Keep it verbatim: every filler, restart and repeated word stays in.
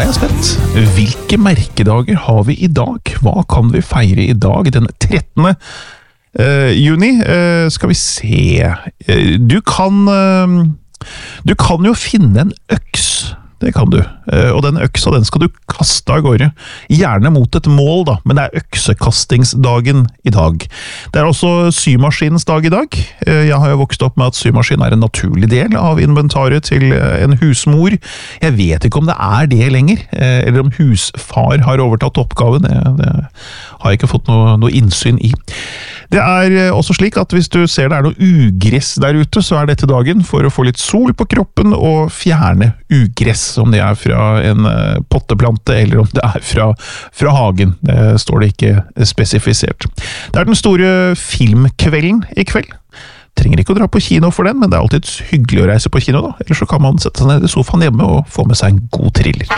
er jeg spent. Hvilke merkedager har vi i dag? Hva kan vi feire i dag, den trettende Uh, juni? Uh, skal vi se. Uh, du kan uh, Du kan jo finne en øks. Det kan du. Uh, og den øksa, den skal du kaste av gårde. Gjerne mot et mål, da, men det er øksekastingsdagen i dag. Det er også symaskinens dag i dag. Uh, jeg har jo vokst opp med at symaskin er en naturlig del av inventaret til uh, en husmor. Jeg vet ikke om det er det lenger, uh, eller om husfar har overtatt oppgaven. Det, det har jeg ikke fått noe, noe innsyn i. Det er også slik at hvis du ser det er noe ugress der ute, så er dette dagen for å få litt sol på kroppen og fjerne ugress, om det er fra en potteplante eller om det er fra, fra hagen. Det står det ikke spesifisert. Det er den store filmkvelden i kveld. Trenger ikke å dra på kino for den, men det er alltid hyggelig å reise på kino da. Ellers så kan man sette seg ned i sofaen hjemme og få med seg en god thriller.